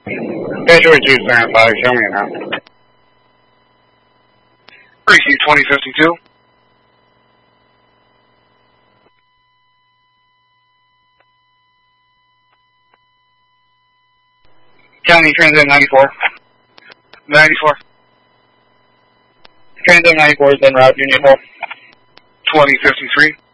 Pedro 275, show me now. Receive 2052. County Transit 94. 94. Transit 94 is en route, Union 4. 2053.